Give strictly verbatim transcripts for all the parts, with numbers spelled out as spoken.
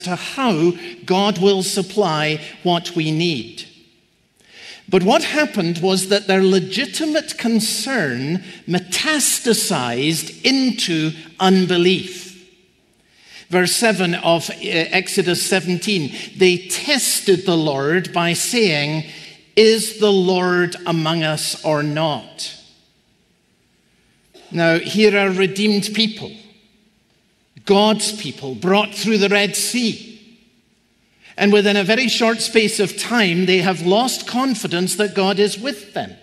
to how God will supply what we need. But what happened was that their legitimate concern metastasized into unbelief. Verse seven of Exodus seventeen, they tested the Lord by saying, "Is the Lord among us or not?" Now, here are redeemed people, God's people, brought through the Red Sea. And within a very short space of time, they have lost confidence that God is with them.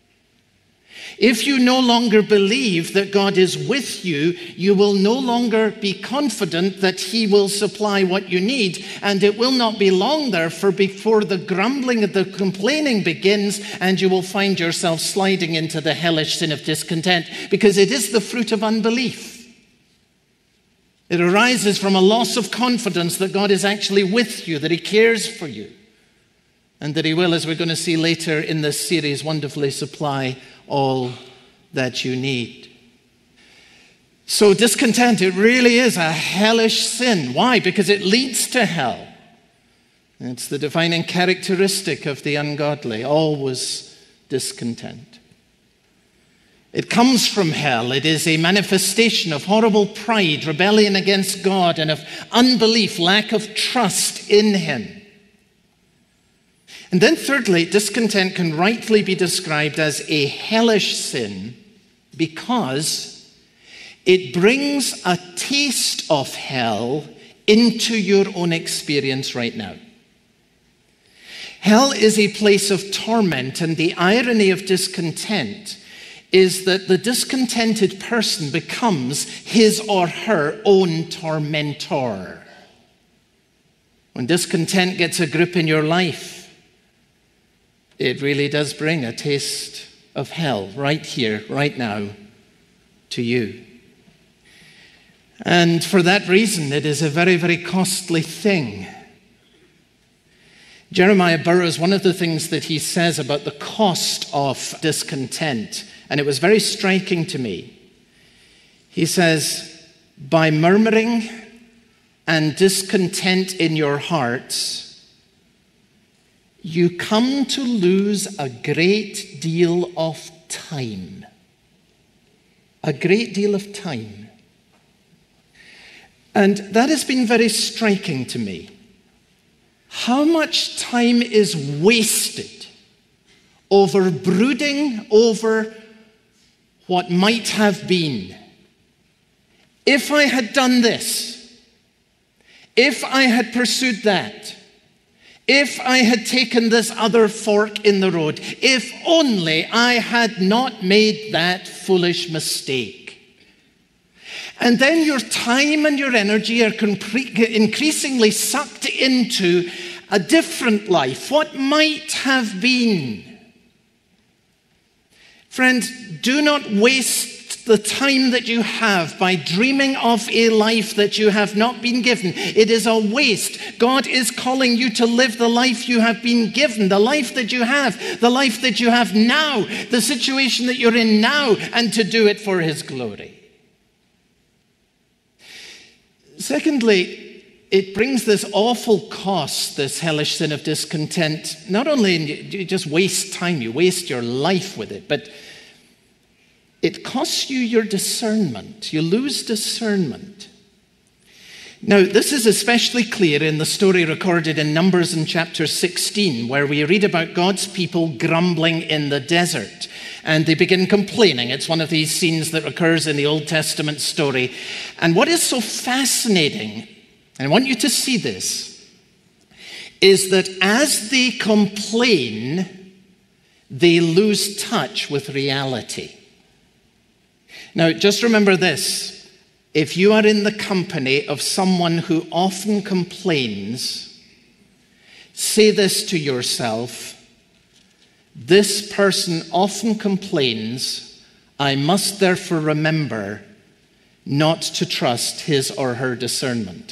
If you no longer believe that God is with you, you will no longer be confident that He will supply what you need. And it will not be long, therefore, before the grumbling and the complaining begins, and you will find yourself sliding into the hellish sin of discontent, because it is the fruit of unbelief. It arises from a loss of confidence that God is actually with you, that He cares for you, and that He will, as we're going to see later in this series, wonderfully supply all that you need. So discontent, it really is a hellish sin. Why? Because it leads to hell. It's the defining characteristic of the ungodly, always discontent. It comes from hell. It is a manifestation of horrible pride, rebellion against God, and of unbelief, lack of trust in Him. And then thirdly, discontent can rightly be described as a hellish sin because it brings a taste of hell into your own experience right now. Hell is a place of torment, and the irony of discontent is that the discontented person becomes his or her own tormentor. When discontent gets a grip in your life, it really does bring a taste of hell right here, right now, to you. And for that reason, it is a very, very costly thing. Jeremiah Burroughs, one of the things that he says about the cost of discontent, and it was very striking to me. He says, by murmuring and discontent in your hearts, you come to lose a great deal of time. A great deal of time. And that has been very striking to me. How much time is wasted over brooding over what might have been. If I had done this, if I had pursued that, if I had taken this other fork in the road, if only I had not made that foolish mistake. And then your time and your energy are increasingly sucked into a different life, what might have been. Friends, do not waste the time that you have by dreaming of a life that you have not been given. It is a waste. God is calling you to live the life you have been given, the life that you have, the life that you have now, the situation that you're in now, and to do it for His glory. Secondly, it brings this awful cost, this hellish sin of discontent. Not only you just waste time, you waste your life with it, but it costs you your discernment. You lose discernment. Now, this is especially clear in the story recorded in Numbers in chapter sixteen, where we read about God's people grumbling in the desert. And they begin complaining. It's one of these scenes that occurs in the Old Testament story. And what is so fascinating, and I want you to see this, is that as they complain, they lose touch with reality. Now, just remember this. If you are in the company of someone who often complains, say this to yourself: this person often complains. I must therefore remember not to trust his or her discernment.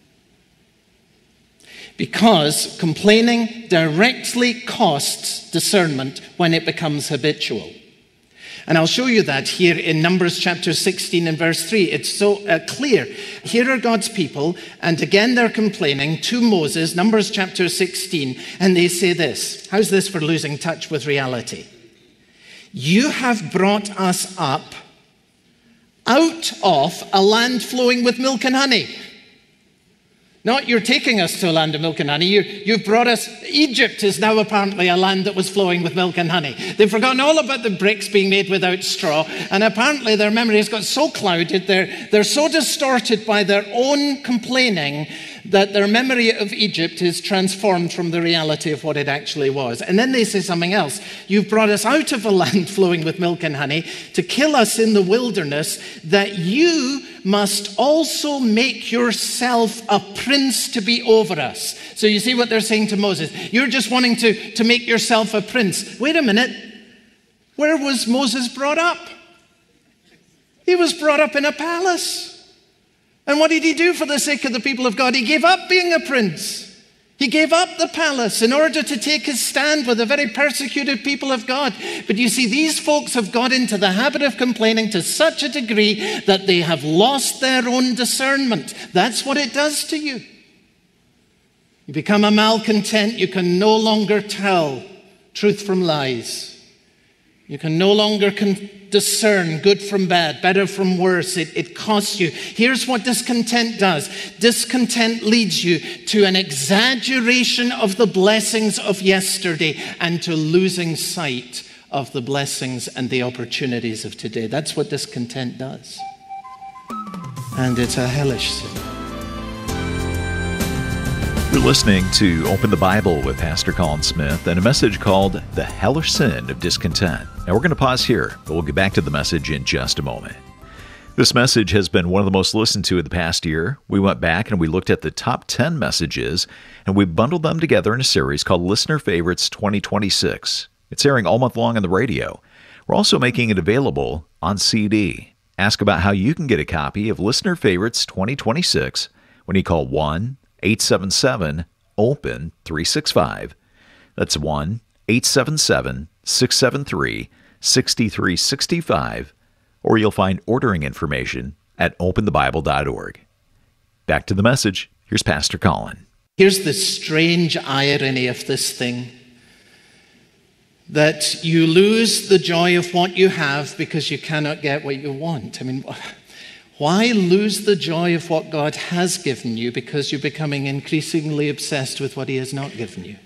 Because complaining directly costs discernment when it becomes habitual. And I'll show you that here in Numbers chapter sixteen and verse three. It's so uh, clear. Here are God's people, and again they're complaining to Moses, Numbers chapter sixteen, and they say this. How's this for losing touch with reality? You have brought us up out of a land flowing with milk and honey. Not you're taking us to a land of milk and honey. You, you've brought us, Egypt is now apparently a land that was flowing with milk and honey. They've forgotten all about the bricks being made without straw. And apparently their memory has got so clouded, they're, they're so distorted by their own complaining that their memory of Egypt is transformed from the reality of what it actually was. And then they say something else. You've brought us out of a land flowing with milk and honey to kill us in the wilderness, that you must also make yourself a prince to be over us. So you see what they're saying to Moses. You're just wanting to, to make yourself a prince. Wait a minute. Where was Moses brought up? He was brought up in a palace. And what did he do for the sake of the people of God? He gave up being a prince. He gave up the palace in order to take his stand with the very persecuted people of God. But you see, these folks have got into the habit of complaining to such a degree that they have lost their own discernment. That's what it does to you. You become a malcontent. You can no longer tell truth from lies. You can no longer con- discern good from bad, better from worse. It, it costs you. Here's what discontent does. Discontent leads you to an exaggeration of the blessings of yesterday and to losing sight of the blessings and the opportunities of today. That's what discontent does. And it's a hellish sin. You're listening to Open the Bible with Pastor Colin Smith and a message called The Hellish Sin of Discontent. Now we're going to pause here, but we'll get back to the message in just a moment. This message has been one of the most listened to in the past year. We went back and we looked at the top ten messages and we bundled them together in a series called Listener Favorites twenty twenty-six. It's airing all month long on the radio. We're also making it available on C D. Ask about how you can get a copy of Listener Favorites twenty twenty-six when you call one eight seven seven open three six five. That's one eight seven seven six seven three six three six five, or you'll find ordering information at open the bible dot org. Back to the message. Here's Pastor Colin. Here's the strange irony of this thing, that you lose the joy of what you have because you cannot get what you want. I mean, why lose the joy of what God has given you because you're becoming increasingly obsessed with what He has not given you?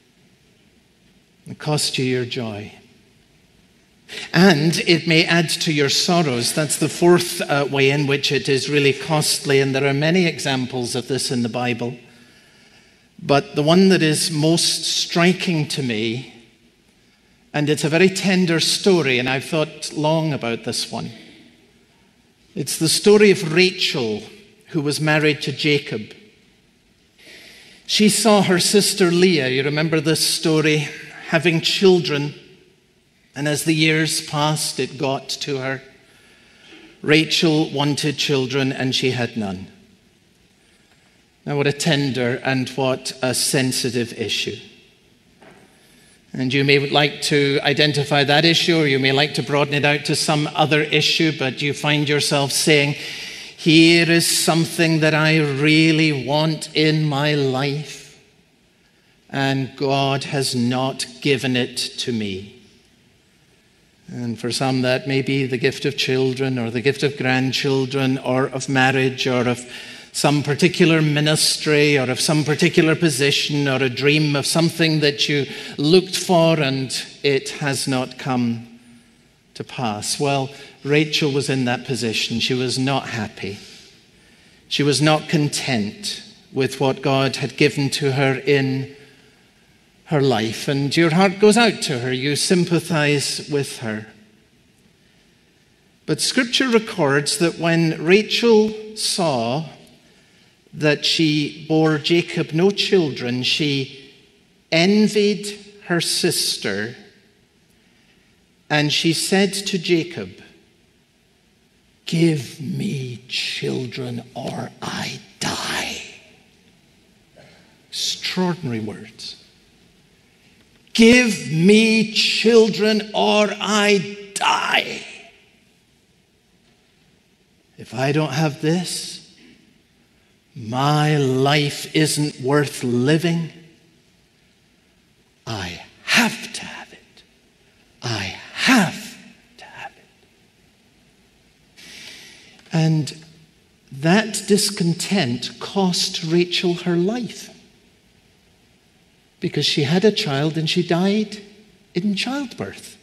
It costs you your joy. And it may add to your sorrows. That's the fourth uh, way in which it is really costly, and there are many examples of this in the Bible. But the one that is most striking to me, and it's a very tender story, and I've thought long about this one. It's the story of Rachel, who was married to Jacob. She saw her sister Leah, you remember this story, having children. And as the years passed, it got to her. Rachel wanted children and she had none. Now, what a tender and what a sensitive issue. And you may like to identify that issue, or you may like to broaden it out to some other issue, but you find yourself saying, here is something that I really want in my life, and God has not given it to me. And for some, that may be the gift of children, or the gift of grandchildren, or of marriage, or of some particular ministry, or of some particular position, or a dream of something that you looked for and it has not come to pass. Well, Rachel was in that position. She was not happy. She was not content with what God had given to her in her life. And your heart goes out to her. You sympathize with her. But Scripture records that when Rachel saw that she bore Jacob no children, she envied her sister, and she said to Jacob, "Give me children or I die." Extraordinary words. Give me children or I die. If I don't have this, my life isn't worth living. I have to have it. I have to have it. And that discontent cost Rachel her life, because she had a child and she died in childbirth.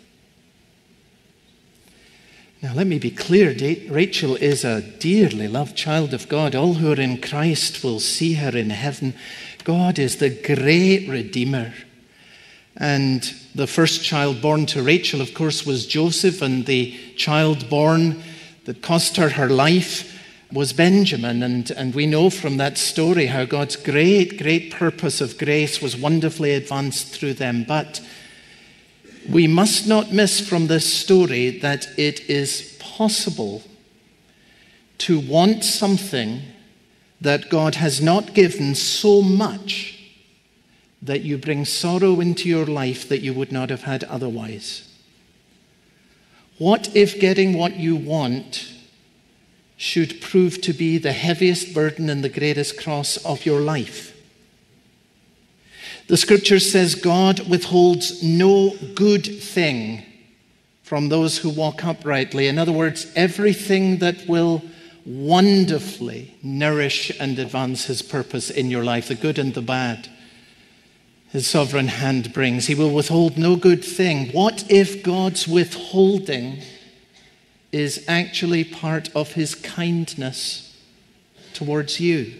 Now, let me be clear. Rachel is a dearly loved child of God. All who are in Christ will see her in heaven. God is the great Redeemer. And the first child born to Rachel, of course, was Joseph, and the child born that cost her her life was Benjamin. And, and we know from that story how God's great, great purpose of grace was wonderfully advanced through them. But we must not miss from this story that it is possible to want something that God has not given so much that you bring sorrow into your life that you would not have had otherwise. What if getting what you want should prove to be the heaviest burden and the greatest cross of your life? The scripture says God withholds no good thing from those who walk uprightly. In other words, everything that will wonderfully nourish and advance his purpose in your life, the good and the bad, his sovereign hand brings. He will withhold no good thing. What if God's withholding is actually part of his kindness towards you?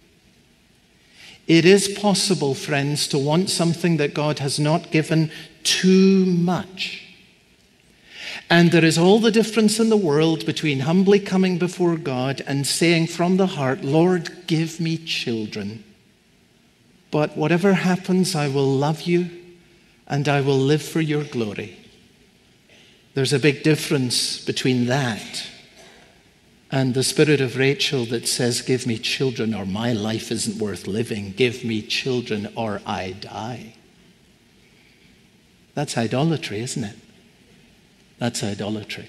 It is possible, friends, to want something that God has not given too much. And there is all the difference in the world between humbly coming before God and saying from the heart, Lord, give me children. But whatever happens, I will love you and I will live for your glory. There's a big difference between that and the spirit of Rachel that says, give me children or my life isn't worth living. Give me children or I die. That's idolatry, isn't it? That's idolatry.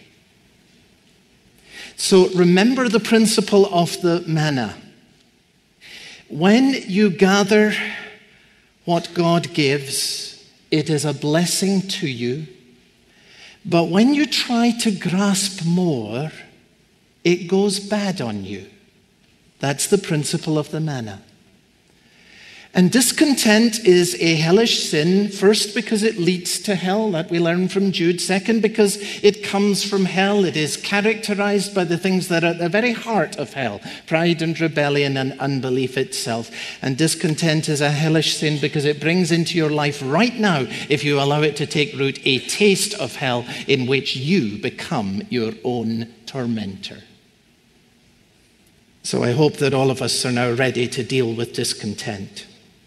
So remember the principle of the manna. When you gather what God gives, it is a blessing to you. But when you try to grasp more, it goes bad on you. That's the principle of the manna. And discontent is a hellish sin, first because it leads to hell, that we learn from Jude. Second, because it comes from hell. It is characterized by the things that are at the very heart of hell, pride and rebellion and unbelief itself. And discontent is a hellish sin because it brings into your life right now, if you allow it to take root, a taste of hell in which you become your own tormentor. So I hope that all of us are now ready to deal with discontent.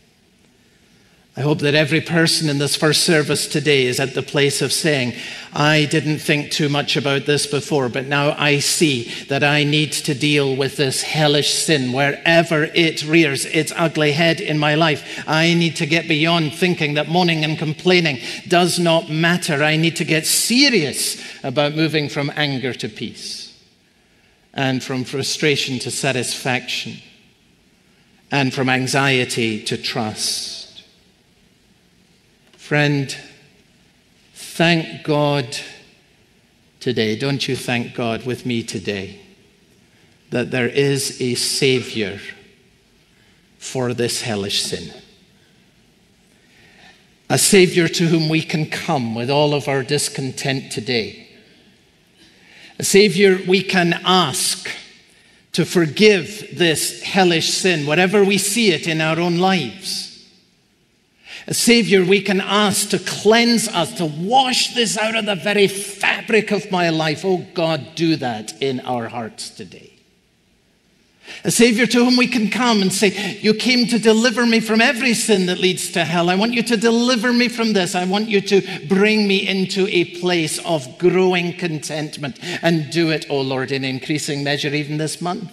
I hope that every person in this first service today is at the place of saying, I didn't think too much about this before, but now I see that I need to deal with this hellish sin wherever it rears its ugly head in my life. I need to get beyond thinking that moaning and complaining does not matter. I need to get serious about moving from anger to peace, and from frustration to satisfaction, and from anxiety to trust. Friend, thank God today, don't you thank God with me today, that there is a Savior for this hellish sin. A Savior to whom we can come with all of our discontent today. A Savior we can ask to forgive this hellish sin, wherever we see it in our own lives. A Savior we can ask to cleanse us, to wash this out of the very fabric of my life. Oh God, do that in our hearts today. A Savior to whom we can come and say, you came to deliver me from every sin that leads to hell. I want you to deliver me from this. I want you to bring me into a place of growing contentment. And do it, oh Lord, in increasing measure even this month.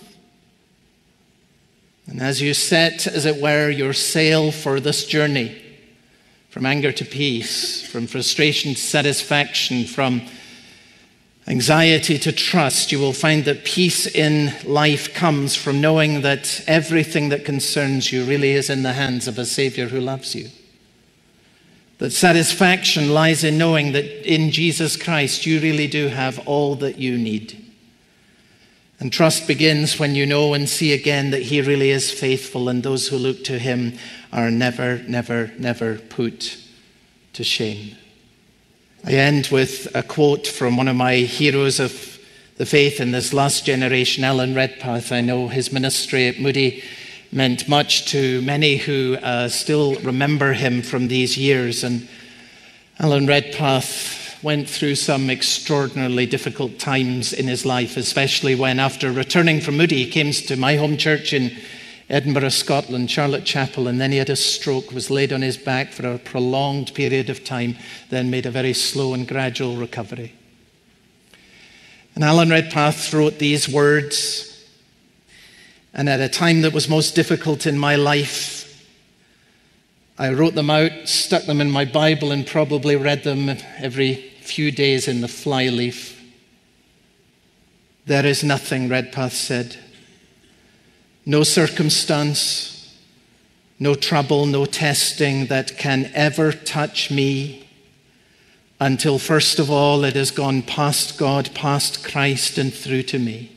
And as you set, as it were, your sail for this journey, from anger to peace, from frustration to satisfaction, from anxiety to trust, you will find that peace in life comes from knowing that everything that concerns you really is in the hands of a Savior who loves you. That satisfaction lies in knowing that in Jesus Christ you really do have all that you need. And trust begins when you know and see again that He really is faithful, and those who look to Him are never, never, never put to shame. I end with a quote from one of my heroes of the faith in this last generation, Alan Redpath. I know his ministry at Moody meant much to many who uh, still remember him from these years. And Alan Redpath went through some extraordinarily difficult times in his life, especially when, after returning from Moody, he came to my home church in Edinburgh, Scotland, Charlotte Chapel, and then he had a stroke, was laid on his back for a prolonged period of time, then made a very slow and gradual recovery. And Alan Redpath wrote these words, and at a time that was most difficult in my life, I wrote them out, stuck them in my Bible, and probably read them every few days in the flyleaf. There is nothing, Redpath said, no circumstance, no trouble, no testing that can ever touch me until first of all it has gone past God, past Christ, and through to me.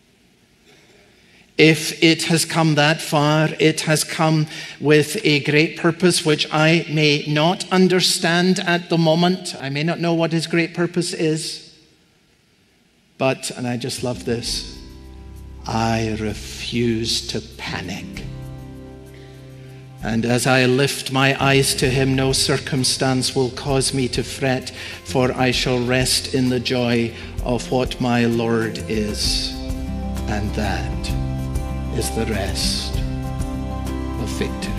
If it has come that far, it has come with a great purpose which I may not understand at the moment. I may not know what His great purpose is. But, and I just love this, I refuse to panic. And as I lift my eyes to Him, no circumstance will cause me to fret, for I shall rest in the joy of what my Lord is. And that is the rest of victory.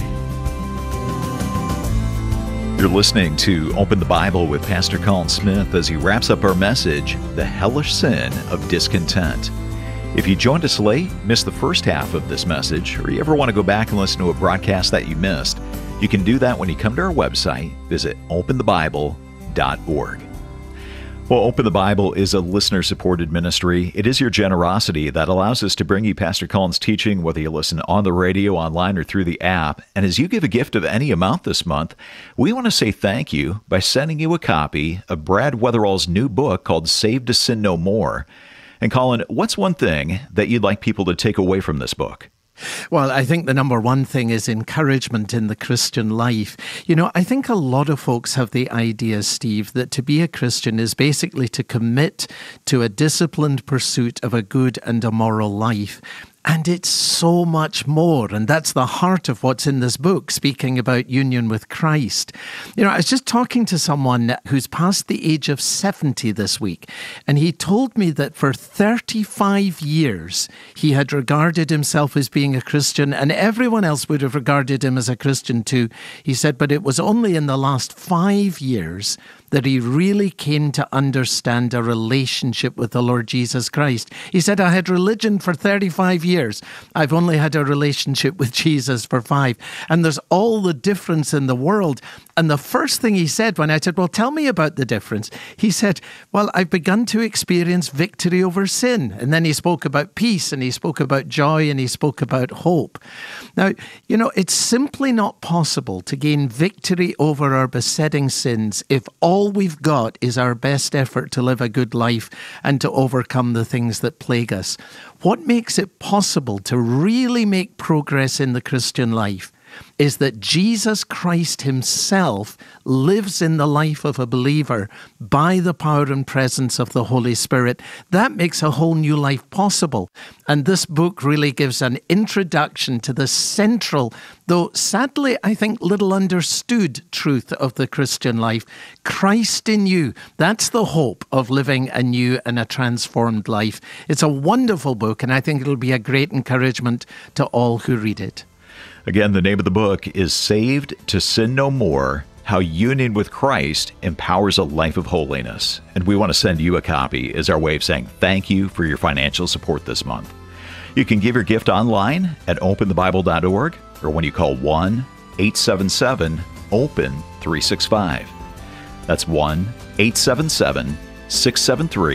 You're listening to Open the Bible with Pastor Colin Smith as he wraps up our message, The Hellish Sin of Discontent. If you joined us late, missed the first half of this message, or you ever want to go back and listen to a broadcast that you missed, you can do that when you come to our website. Visit open the bible dot org. Well, Open the Bible is a listener-supported ministry. It is your generosity that allows us to bring you Pastor Colin's teaching, whether you listen on the radio, online, or through the app. And as you give a gift of any amount this month, we want to say thank you by sending you a copy of Brad Weatherall's new book called Saved to Sin No More. And Colin, what's one thing that you'd like people to take away from this book? Well, I think the number one thing is encouragement in the Christian life. You know, I think a lot of folks have the idea, Steve, that to be a Christian is basically to commit to a disciplined pursuit of a good and a moral life. And it's so much more. And that's the heart of what's in this book, speaking about union with Christ. You know, I was just talking to someone who's past the age of seventy this week, and he told me that for thirty-five years, he had regarded himself as being a Christian, and everyone else would have regarded him as a Christian too. He said, but it was only in the last five years that he really came to understand a relationship with the Lord Jesus Christ. He said, I had religion for thirty-five years. I've only had a relationship with Jesus for five. And there's all the difference in the world. And the first thing he said when I said, well, tell me about the difference. He said, well, I've begun to experience victory over sin. And then he spoke about peace, and he spoke about joy, and he spoke about hope. Now, you know, it's simply not possible to gain victory over our besetting sins if all we've got is our best effort to live a good life and to overcome the things that plague us. What makes it possible to really make progress in the Christian life is that Jesus Christ Himself lives in the life of a believer by the power and presence of the Holy Spirit. That makes a whole new life possible. And this book really gives an introduction to the central, though sadly, I think, little understood truth of the Christian life. Christ in you. That's the hope of living a new and a transformed life. It's a wonderful book, and I think it'll be a great encouragement to all who read it. Again, the name of the book is Saved to Sin No More, How Union with Christ Empowers a Life of Holiness. And we want to send you a copy as our way of saying thank you for your financial support this month. You can give your gift online at open the bible dot org or when you call one eight seven seven open three six five. That's one eight seven seven six seven three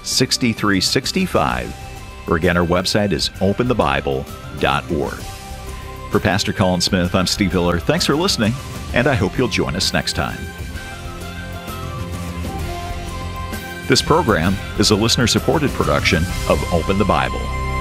six three six five, or again, our website is open the bible dot org. For Pastor Colin Smith, I'm Steve Hiller. Thanks for listening, and I hope you'll join us next time. This program is a listener-supported production of Open the Bible.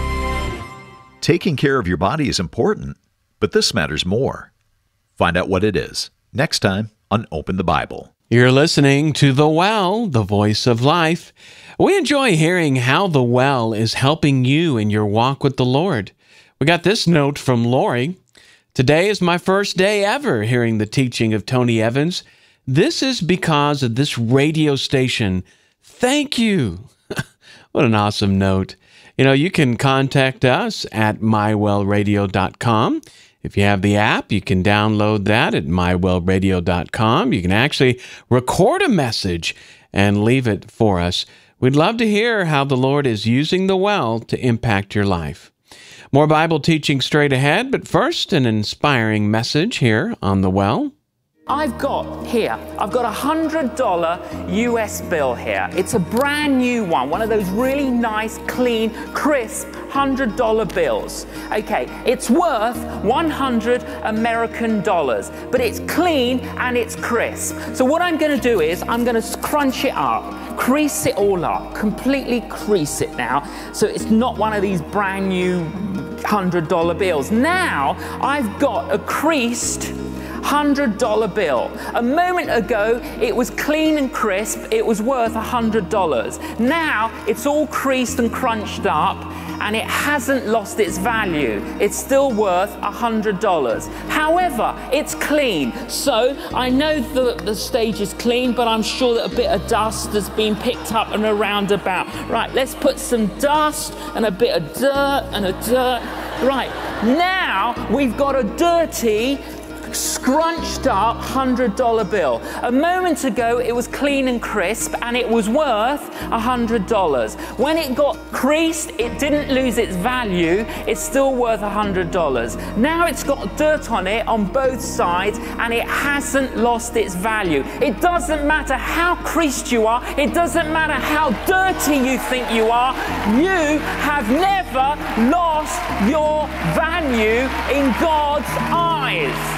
Taking care of your body is important, but this matters more. Find out what it is next time on Open the Bible. You're listening to The Well, the Voice of Life. We enjoy hearing how The Well is helping you in your walk with the Lord. We got this note from Lori. Today is my first day ever hearing the teaching of Tony Evans. This is because of this radio station. Thank you. What an awesome note. You know, you can contact us at my well radio dot com. If you have the app, you can download that at my well radio dot com. You can actually record a message and leave it for us. We'd love to hear how the Lord is using the well to impact your life. More Bible teaching straight ahead, but first, an inspiring message here on The Well. I've got here, I've got a one hundred dollar U S bill here. It's a brand new one, one of those really nice, clean, crisp one hundred dollar bills. Okay, it's worth one hundred American dollars, but it's clean and it's crisp. So what I'm going to do is I'm going to crunch it up, crease it all up, completely crease it now, so it's not one of these brand new one hundred dollar bills. Now I've got a creased one hundred dollar bill. A moment ago, it was clean and crisp. It was worth one hundred dollars. Now, it's all creased and crunched up, and it hasn't lost its value. It's still worth one hundred dollars. However, it's clean. So, I know that the stage is clean, but I'm sure that a bit of dust has been picked up and around about. Right, let's put some dust and a bit of dirt and a dirt. Right, now we've got a dirty, scrunched up one hundred dollar bill. A moment ago it was clean and crisp and it was worth one hundred dollars. When it got creased, it didn't lose its value. It's still worth one hundred dollars. Now it's got dirt on it on both sides and it hasn't lost its value. It doesn't matter how creased you are. It doesn't matter how dirty you think you are. You have never lost your value in God's eyes.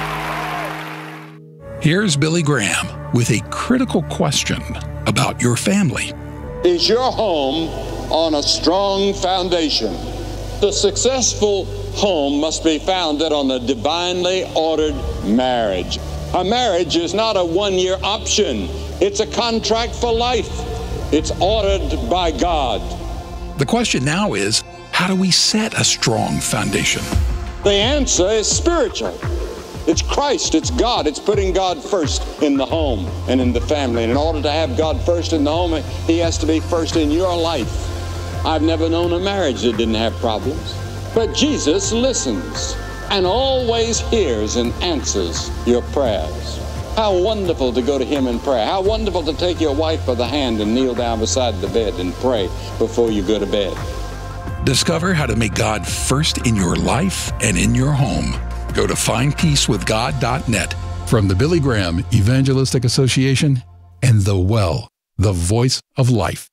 Here's Billy Graham with a critical question about your family. Is your home on a strong foundation? The successful home must be founded on a divinely ordered marriage. A marriage is not a one-year option. It's a contract for life. It's ordered by God. The question now is, how do we set a strong foundation? The answer is spiritual. It's Christ, it's God, it's putting God first in the home and in the family. And in order to have God first in the home, He has to be first in your life. I've never known a marriage that didn't have problems. But Jesus listens and always hears and answers your prayers. How wonderful to go to Him in prayer. How wonderful to take your wife by the hand and kneel down beside the bed and pray before you go to bed. Discover how to make God first in your life and in your home. Go to find peace with god dot net. From the Billy Graham Evangelistic Association and The Well, the Voice of Life.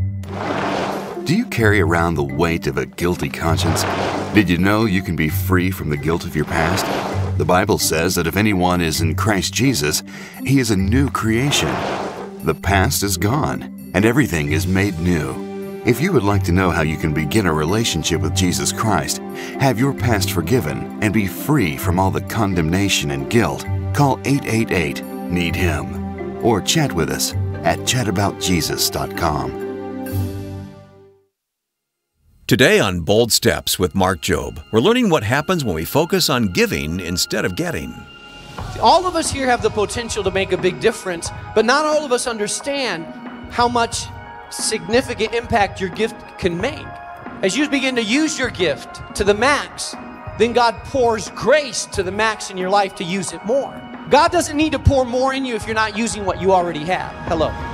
Do you carry around the weight of a guilty conscience? Did you know you can be free from the guilt of your past? The Bible says that if anyone is in Christ Jesus, he is a new creation. The past is gone, and everything is made new. If you would like to know how you can begin a relationship with Jesus Christ, have your past forgiven, and be free from all the condemnation and guilt, call eight eight eight, need him, or chat with us at chat about jesus dot com. Today on Bold Steps with Mark Jobe, we're learning what happens when we focus on giving instead of getting. All of us here have the potential to make a big difference, but not all of us understand how much significant impact your gift can make. As you begin to use your gift to the max, then God pours grace to the max in your life to use it more. God doesn't need to pour more in you if you're not using what you already have. Hello.